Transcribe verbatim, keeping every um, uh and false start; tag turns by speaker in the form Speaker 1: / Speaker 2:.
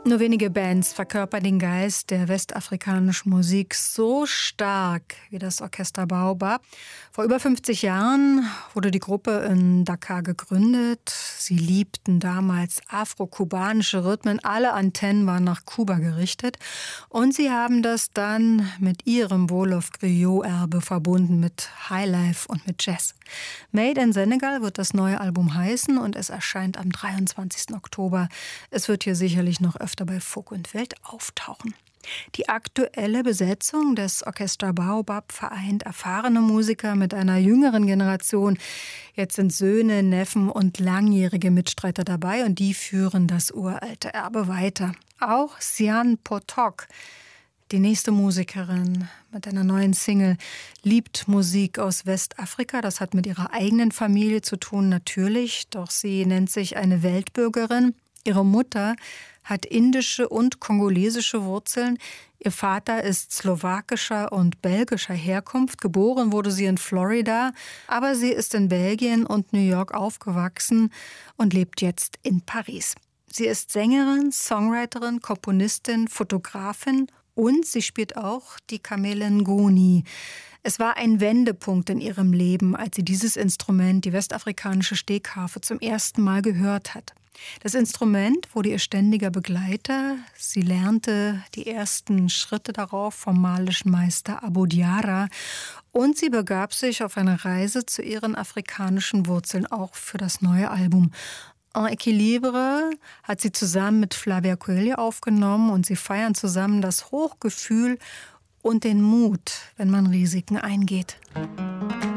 Speaker 1: Nur wenige Bands verkörpern den Geist der westafrikanischen Musik so stark wie das Orchester Baobab. Vor über fünfzig Jahren wurde die Gruppe in Dakar gegründet. Sie liebten damals afro-kubanische Rhythmen. Alle Antennen waren nach Kuba gerichtet. Und sie haben das dann mit ihrem Wolof-Griot-Erbe verbunden, mit Highlife und mit Jazz. Made in Senegal wird das neue Album heißen und es erscheint am dreiundzwanzigsten Oktober. Es wird hier sicherlich noch öfter bei Funk und Welt auftauchen. Die aktuelle Besetzung des Orchester Baobab vereint erfahrene Musiker mit einer jüngeren Generation. Jetzt sind Söhne, Neffen und langjährige Mitstreiter dabei und die führen das uralte Erbe weiter. Auch Sian Potok, die nächste Musikerin mit einer neuen Single, liebt Musik aus Westafrika. Das hat mit ihrer eigenen Familie zu tun, natürlich. Doch sie nennt sich eine Weltbürgerin. Ihre Mutter hat indische und kongolesische Wurzeln. Ihr Vater ist slowakischer und belgischer Herkunft. Geboren wurde sie in Florida, aber sie ist in Belgien und New York aufgewachsen und lebt jetzt in Paris. Sie ist Sängerin, Songwriterin, Komponistin, Fotografin und sie spielt auch die Kamele Ngoni. Es war ein Wendepunkt in ihrem Leben, als sie dieses Instrument, die westafrikanische Stegharfe, zum ersten Mal gehört hat. Das Instrument wurde ihr ständiger Begleiter. Sie lernte die ersten Schritte darauf vom malischen Meister Abou Diarra und sie begab sich auf eine Reise zu ihren afrikanischen Wurzeln, auch für das neue Album. En Equilibre hat sie zusammen mit Flavia Coelho aufgenommen und sie feiern zusammen das Hochgefühl und den Mut, wenn man Risiken eingeht.